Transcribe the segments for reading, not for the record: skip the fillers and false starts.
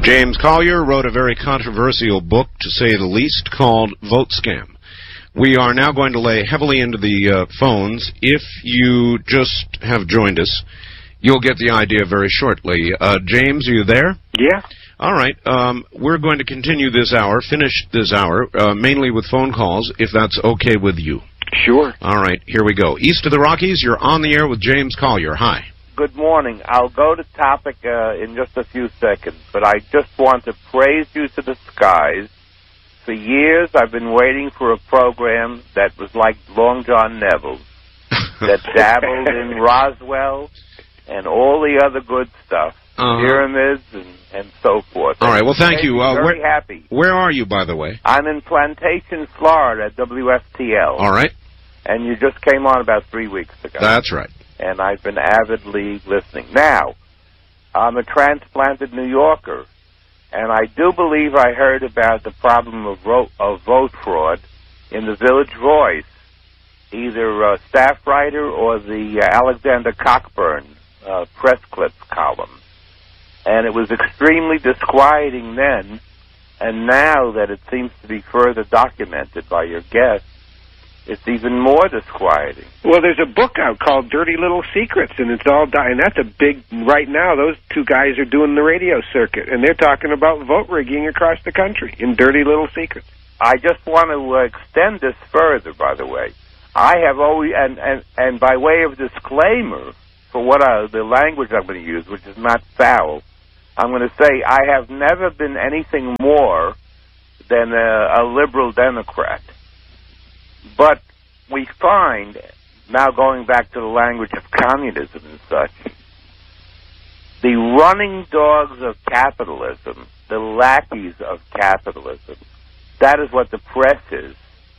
James Collier wrote a very controversial book, to say the least, called Vote Scam. We are now going to lay heavily into the phones. If you just have joined us, you'll get the idea very shortly. James, are you there? Yeah. All right. We're going to continue this hour, finish this hour, mainly with phone calls, if that's okay with you. Sure. All right, here we go. East of the Rockies, you're on the air with James Collier. Hi. Good morning. I'll go to topic in just a few seconds, but I just want to praise you to the skies. For years, I've been waiting for a program that was like Long John Neville's, that dabbled in Roswell and all the other good stuff, pyramids and so forth. All right, well, thank you. Very happy. Where are you, by the way? I'm in Plantation, Florida, at WFTL. All right. And you just came on about 3 weeks ago. That's right. And I've been avidly listening. Now, I'm a transplanted New Yorker, and I do believe I heard about the problem of vote fraud in the Village Voice, either a staff writer or the Alexander Cockburn press clips column. And it was extremely disquieting then, and now that it seems to be further documented by your guests, it's even more disquieting. Well, there's a book out called Dirty Little Secrets, and it's all and that's a big, right now, those two guys are doing the radio circuit, and they're talking about vote rigging across the country in Dirty Little Secrets. I just want to extend this further, by the way. I have always, and by way of disclaimer, for what the language I'm going to use, which is not foul, I'm going to say I have never been anything more than a liberal Democrat. But we find, now going back to the language of communism and such, the running dogs of capitalism, the lackeys of capitalism, that is what the press is.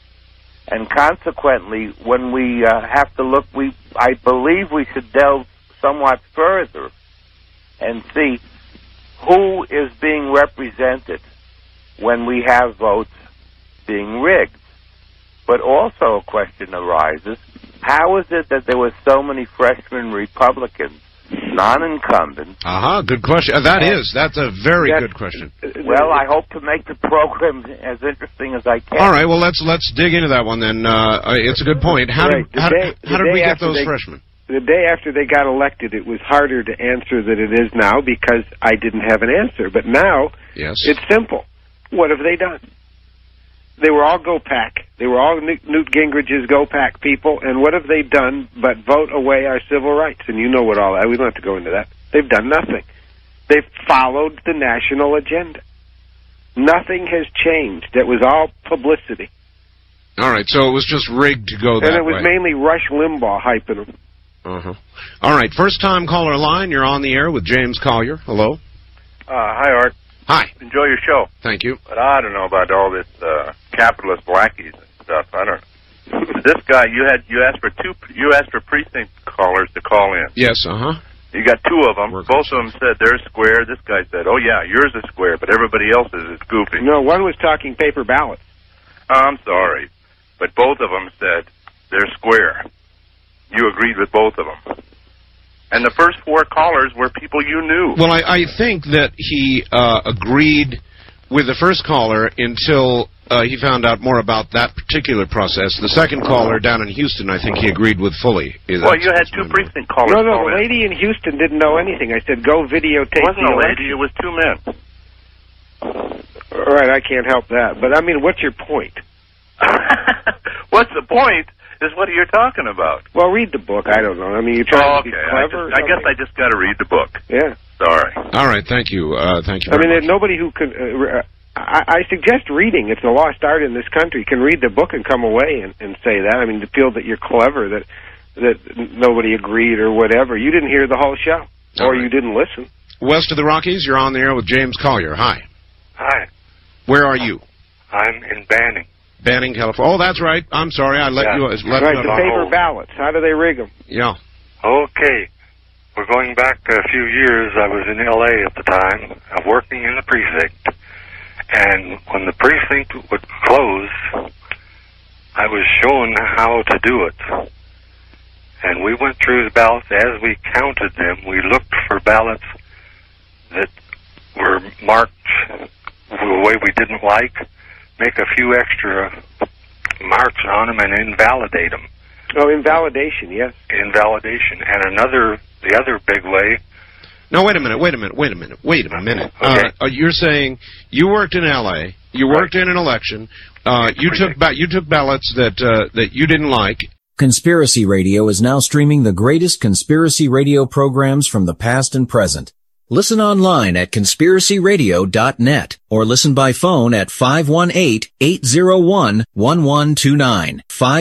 And consequently, when we have to look, I believe we should delve somewhat further and see who is being represented when we have votes being rigged. But also a question arises, how is it that there were so many freshman Republicans, non-incumbents? Good question. That's a very good question. Well, I hope to make the program as interesting as I can. All right, well, let's dig into that one then. It's a good point. How did we get those freshmen? The day after they got elected, it was harder to answer than it is now because I didn't have an answer. But now, it's simple. What have they done? They were all GOPAC. They were all Newt Gingrich's GOPAC people, and what have they done but vote away our civil rights? And you know what all that, we don't have to go into that. They've done nothing. They've followed the national agenda. Nothing has changed. It was all publicity. All right, so it was just rigged to go that way. And it was mainly Rush Limbaugh hyping them. All right, first-time caller line. You're on the air with James Collier. Hello. Hi, Art. Hi. Enjoy your show. Thank you. But I don't know about all this capitalist lackeys and stuff. I don't know. This guy, you asked for precinct callers to call in. Yes, You got two of them. Both of them said they're square. This guy said, oh, yeah, yours is square, but everybody else's is goofy. No, one was talking paper ballots. I'm sorry. But both of them said they're square. You agreed with both of them. And the first four callers were people you knew. Well, I think that he agreed with the first caller until he found out more about that particular process. The second caller down in Houston, I think he agreed with fully. Well, you had two precinct callers. No, the lady in Houston didn't know anything. I said, go videotape. It wasn't a lady. It was two men. All right, I can't help that. But, I mean, what's your point? What's the point? Is what you're talking about. Well, read the book. I don't know. I mean, you're trying to be clever. I guess I just got to read the book. Yeah. Sorry. All right. Thank you. Thank you. I mean, there's nobody who can. I suggest reading. It's a lost art in this country. You can read the book and come away and say that. I mean, to feel that you're clever, that nobody agreed or whatever. You didn't hear the whole show, or you didn't listen. West of the Rockies, you're on the air with James Collier. Hi. Hi. Where are you? I'm in Banning. Banning, California. Oh, that's right. I'm sorry. I let you. Right, the paper ballots. How do they rig them? Yeah. Okay. We're going back a few years. I was in L.A. at the time, working in the precinct. And when the precinct would close, I was shown how to do it. And we went through the ballots. As we counted them, we looked for ballots that were marked the way we didn't like, make a few extra marks on them and invalidate them. Oh, invalidation, yes. Invalidation. And the other big way. No, wait a minute. Okay. You're saying you worked in L.A., you worked in an election, you took ballots that you didn't like. Conspiracy Radio is now streaming the greatest conspiracy radio programs from the past and present. Listen online at conspiracyradio.net or listen by phone at 518-801-1129,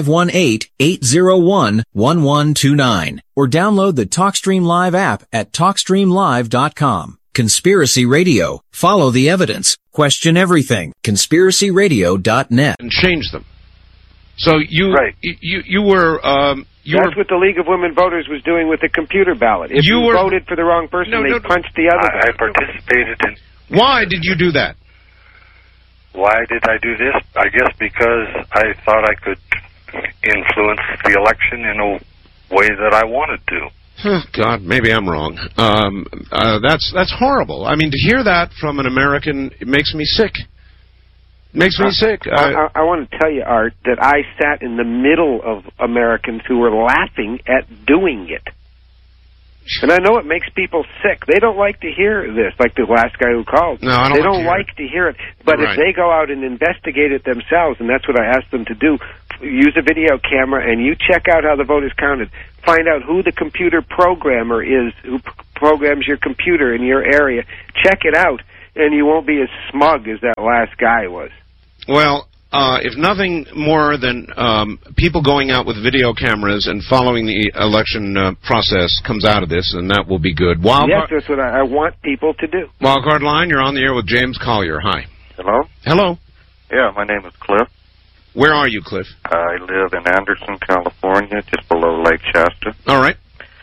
518-801-1129, or download the TalkStream Live app at TalkStreamLive.com. Conspiracy Radio. Follow the evidence. Question everything. conspiracyradio.net. And change them. So you were... That's what the League of Women Voters was doing with the computer ballot. If you voted for the wrong person, they punched the other. I participated in... Why did you do that? Why did I do this? I guess because I thought I could influence the election in a way that I wanted to. God, maybe I'm wrong. That's horrible. I mean, to hear that from an American, it makes me sick. Makes me sick. I want to tell you, Art, that I sat in the middle of Americans who were laughing at doing it. And I know it makes people sick. They don't like to hear this, like the last guy who called. No, I don't. They don't like to hear it. But if they go out and investigate it themselves, and that's what I asked them to do, use a video camera and you check out how the vote is counted. Find out who the computer programmer is, who programs your computer in your area. Check it out, and you won't be as smug as that last guy was. Well, if nothing more than people going out with video cameras and following the election process comes out of this, then that will be good. Yes, that's what I want people to do. Wildcard Line, you're on the air with James Collier. Hi. Hello? Hello. Yeah, my name is Cliff. Where are you, Cliff? I live in Anderson, California, just below Lake Shasta. All right.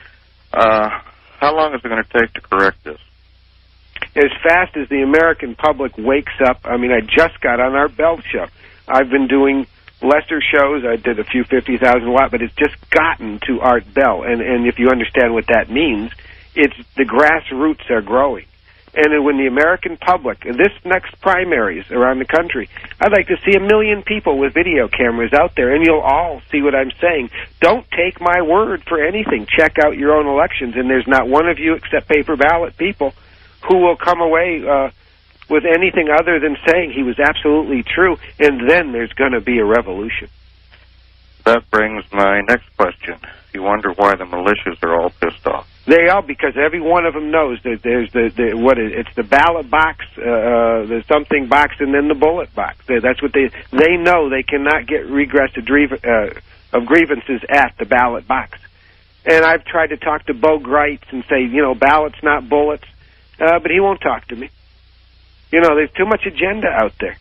How long is it going to take to correct this? As fast as the American public wakes up. I mean, I just got on our Bell show. I've been doing lesser shows. I did a few 50,000 watt, but it's just gotten to Art Bell. And if you understand what that means, it's the grassroots are growing. And when the American public, this next primaries around the country, I'd like to see 1 million people with video cameras out there, and you'll all see what I'm saying. Don't take my word for anything. Check out your own elections, and there's not one of you except paper ballot people who will come away with anything other than saying he was absolutely true, and then there's going to be a revolution. That brings my next question. You wonder why the militias are all pissed off. They are, because every one of them knows that there's it's the ballot box, the something box, and then the bullet box. That's what they know. They cannot get regress of grievances at the ballot box. And I've tried to talk to Bo Greitz and say, ballots, not bullets. But he won't talk to me. There's too much agenda out there.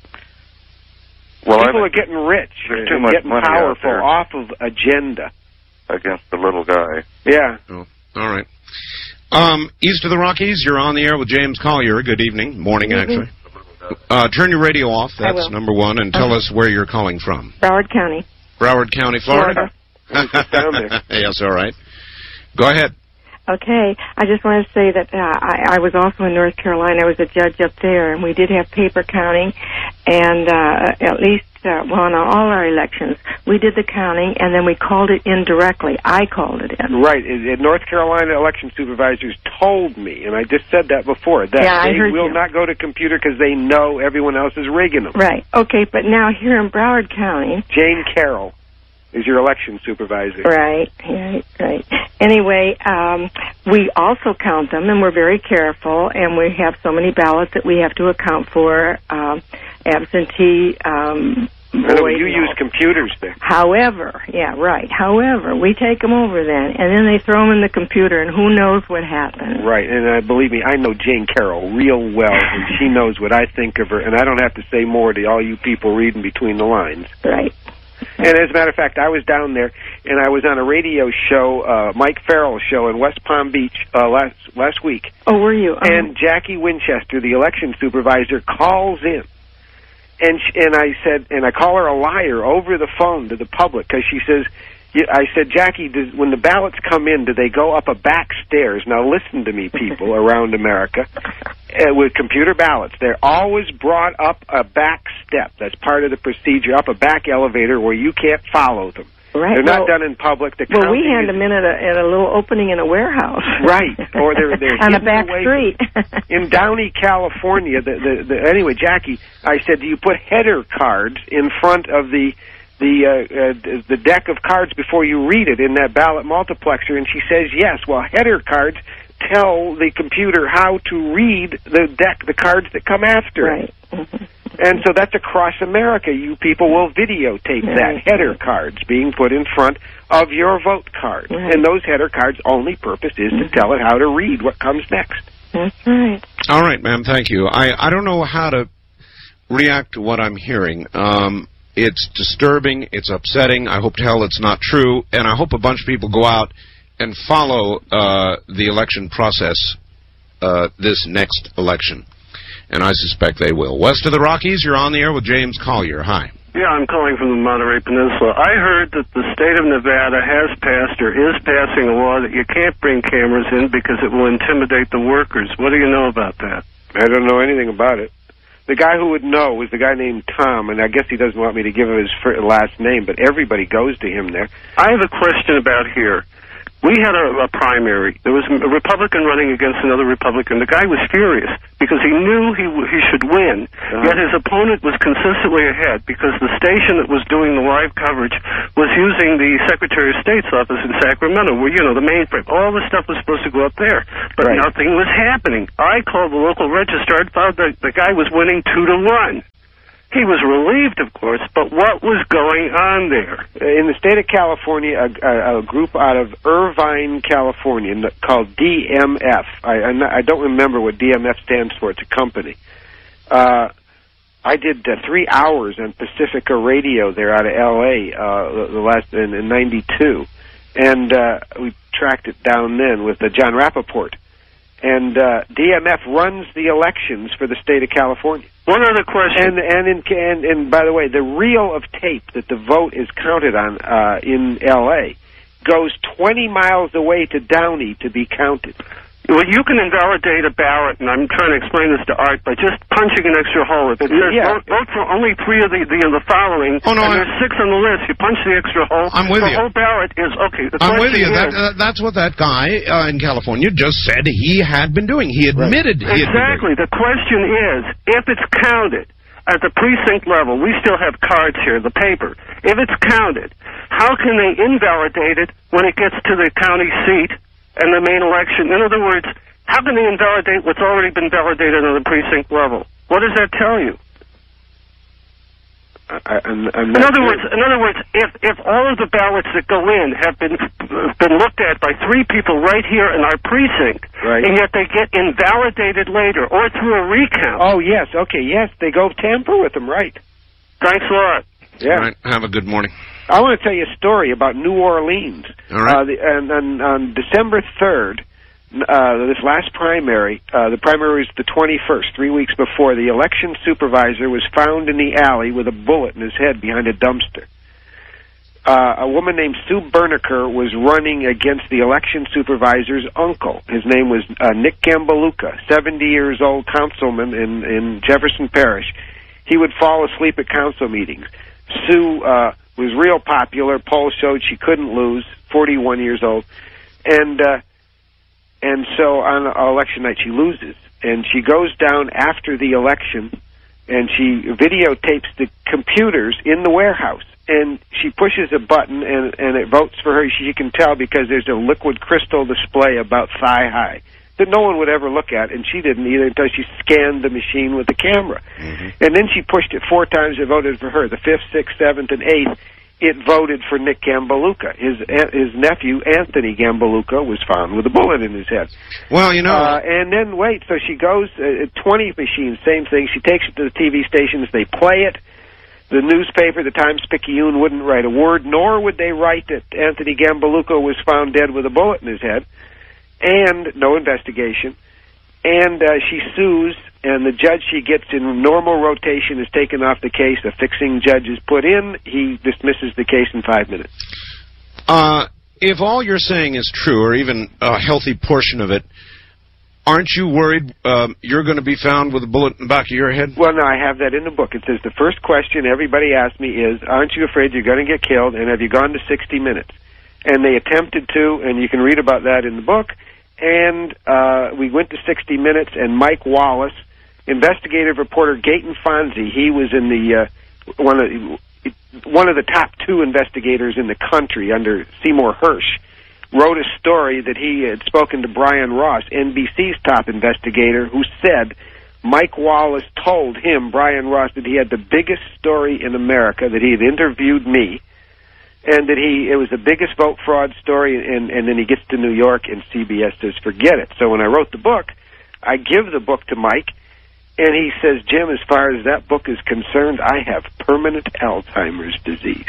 Well, people are getting rich, too much getting money powerful out there off of agenda. Against the little guy. Yeah. Oh, all right. East of the Rockies, you're on the air with James Collier. Good evening. Morning, actually. Turn your radio off. That's number one. And tell us where you're calling from. Broward County. Broward County, Florida? Yes, all right. Go ahead. Okay, I just wanted to say that I was also in North Carolina. I was a judge up there, and we did have paper counting, and at least, on all our elections, we did the counting, and then we called it in directly. I called it in. Right. North Carolina election supervisors told me, and I just said that before, that they will not go to computer because they know everyone else is rigging them. Right. Okay, but now here in Broward County... Jane Carroll is your election supervisor. Right. Anyway, we also count them, and we're very careful, and we have so many ballots that we have to account for, absentee, you use computers there. However, we take them over then, and then they throw them in the computer, and who knows what happens. Right, and believe me, I know Jane Carroll real well, and she knows what I think of her, and I don't have to say more to all you people reading between the lines. Right. And as a matter of fact, I was down there, and I was on a radio show, Mike Farrell's show in West Palm Beach last week. Oh, were you? And Jackie Winchester, the election supervisor, calls in. And I said, and I call her a liar over the phone to the public, because she says, I said, Jackie, when the ballots come in, do they go up a back stairs? Now listen to me, people around America. with computer ballots, they're always brought up a back step. That's part of the procedure, up a back elevator where you can't follow them. Right. They're not done in public. We hand them in at a little opening in a warehouse. Right. Or they're on a back street. In Downey, California, anyway, Jackie, I said, do you put header cards in front of the deck of cards before you read it in that ballot multiplexer? And she says yes. Well, header cards tell the computer how to read the cards that come after it. Right. And so that's across America. You people will videotape that, header cards being put in front of your vote card. Right. And those header cards' only purpose is to tell it how to read what comes next. That's right. All right, ma'am, thank you. I don't know how to react to what I'm hearing. It's disturbing. It's upsetting. I hope to hell it's not true. And I hope a bunch of people go out and follow the election process this next election. And I suspect they will. West of the Rockies, you're on the air with James Collier. Hi. Yeah, I'm calling from the Monterey Peninsula. I heard that the state of Nevada has passed or is passing a law that you can't bring cameras in because it will intimidate the workers. What do you know about that? I don't know anything about it. The guy who would know was the guy named Tom, and I guess he doesn't want me to give him his last name, but everybody goes to him there. I have a question about here. We had a primary. There was a Republican running against another Republican. The guy was furious because he knew he should win, yet his opponent was consistently ahead because the station that was doing the live coverage was using the Secretary of State's office in Sacramento, where, you know, the mainframe. All the stuff was supposed to go up there, but nothing was happening. I called the local registrar and found that the guy was winning 2-1. He was relieved, of course, but what was going on there? In the state of California, a group out of Irvine, California, called DMF. I don't remember what DMF stands for. It's a company. I did 3 hours on Pacifica Radio there out of L.A. In '92, and we tracked it down then with John Rappaport. And DMF runs the elections for the state of California. One other question. And by the way, the reel of tape that the vote is counted on in L.A. goes 20 miles away to Downey to be counted. Well, you can invalidate a ballot, and I'm trying to explain this to Art, by just punching an extra hole. If it says vote for only 3 of the following, and there's 6 on the list, you punch the extra hole. I'm with you. The whole ballot is, okay. I'm with you. That's what that guy in California just said he had been doing. He admitted he had been doing. Exactly. The question is, if it's counted at the precinct level, we still have cards here, the paper. If it's counted, how can they invalidate it when it gets to the county seat and the main election? In other words, how can they invalidate what's already been validated on the precinct level? What does that tell you? In other words, if all of the ballots that go in have been looked at by 3 people right here in our precinct, and yet they get invalidated later or through a recount. Oh, yes. Okay, yes. They go tamper with them, right. Thanks a lot. Yeah. All right. Have a good morning. I want to tell you a story about New Orleans. All right. On December 3rd, this last primary, the primary was the 21st, 3 weeks before, the election supervisor was found in the alley with a bullet in his head behind a dumpster. A woman named Sue Berniker was running against the election supervisor's uncle. His name was Nick Gambaluka, 70 years old councilman in Jefferson Parish. He would fall asleep at council meetings. Sue was real popular. Polls showed she couldn't lose, 41 years old. And so on election night she loses. And she goes down after the election and she videotapes the computers in the warehouse. And she pushes a button and it votes for her. She can tell because there's a liquid crystal display about thigh high that no one would ever look at, and she didn't either until she scanned the machine with the camera. And then she pushed it 4 times and voted for her. The 5th, 6th, 7th, and 8th, it voted for Nick Gambaluka. His nephew, Anthony Gambaluka, was found with a bullet in his head. Well, you know... and then, so she goes, 20 machines, same thing. She takes it to the TV stations. They play it. The newspaper, the Times-Picayune, wouldn't write a word, nor would they write that Anthony Gambaluka was found dead with a bullet in his head. And no investigation. And she sues, and the judge she gets in normal rotation is taken off the case. A fixing judge is put in. He dismisses the case in 5 minutes. If all you're saying is true, or even a healthy portion of it, Aren't you worried you're going to be found with a bullet in the back of your head? Well, no, I have that in the book. It says the first question everybody asks me is, aren't you afraid you're going to get killed, and have you gone to 60 Minutes? And they attempted to, and you can read about that in the book. And we went to 60 Minutes, and Mike Wallace, investigative reporter Gaten Fonzie, he was in the one of the top 2 investigators in the country under Seymour Hersh, wrote a story that he had spoken to Brian Ross, NBC's top investigator, who said Mike Wallace told him, Brian Ross, that he had the biggest story in America, that he had interviewed me, and that it was the biggest vote fraud story, and then he gets to New York, and CBS says, forget it. So when I wrote the book, I give the book to Mike, and he says, Jim, as far as that book is concerned, I have permanent Alzheimer's disease.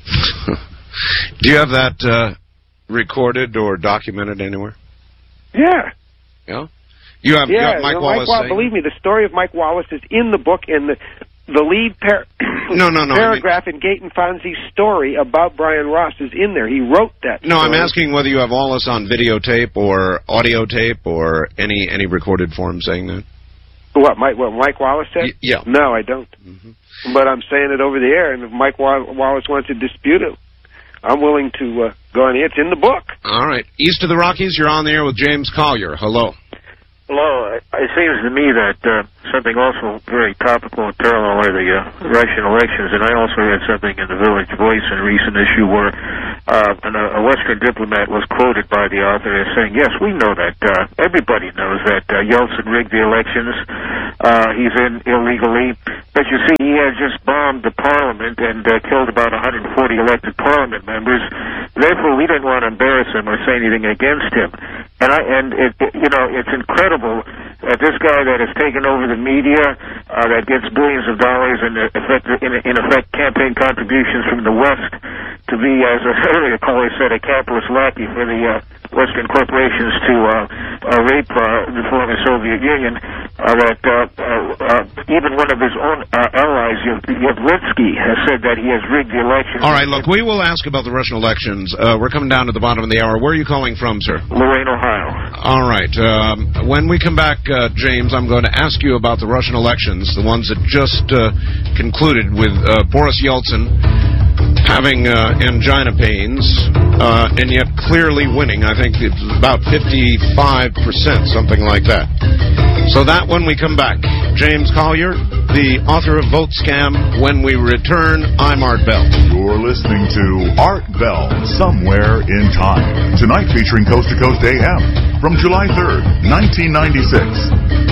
Do you have that recorded or documented anywhere? Yeah. Yeah? You have Mike Wallace saying? Believe me, the story of Mike Wallace is in the book, and the lead paragraph in Gaten Fonzie's story about Brian Ross is in there. He wrote that story. No, I'm asking whether you have all this on videotape or audio tape or any recorded form saying that. What Mike Wallace said? Yeah. No, I don't. Mm-hmm. But I'm saying it over the air, and if Mike Wallace wants to dispute it, I'm willing to go on. It's in the book. All right. East of the Rockies, you're on the air with James Collier. Hello. Hello. It seems to me that something also very topical and parallel are the Russian elections, and I also read something in the Village Voice in a recent issue where a Western diplomat was quoted by the author as saying, yes, we know that. Everybody knows that Yeltsin rigged the elections. He's in illegally. But you see, he had just bombed the parliament and killed about 140 elected parliament members. Therefore, we didn't want to embarrass him or say anything against him. It's incredible that this guy that has taken over the media, that gets billions of dollars and in effect campaign contributions from the West to be, as an earlier caller said, a capitalist lackey for the Western corporations to rape the former Soviet Union, even one of his own allies, Yavlitsky, has said that he has rigged the elections. All right, look, we will ask about the Russian elections. We're coming down to the bottom of the hour. Where are you calling from, sir? Lorain, Ohio. All right. When we come back, James, I'm going to ask you about the Russian elections, the ones that just concluded with Boris Yeltsin having angina pains, and yet clearly winning. I think it's about 55%, something like that. So that when we come back. James Collier, the author of Vote Scam. When we return, I'm Art Bell. You're listening to Art Bell, Somewhere in Time. Tonight featuring Coast to Coast AM from July 3rd, 1996.